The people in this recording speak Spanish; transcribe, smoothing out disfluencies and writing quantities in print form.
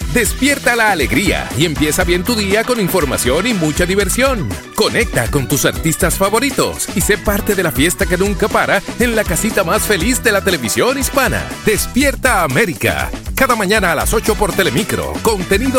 Despierta la alegría y empieza bien tu día con información y mucha diversión. Conecta con tus artistas favoritos y sé parte de la fiesta que nunca para en la casita más feliz de la televisión hispana. Despierta América. Cada mañana a las 8 por Telemicro. Contenido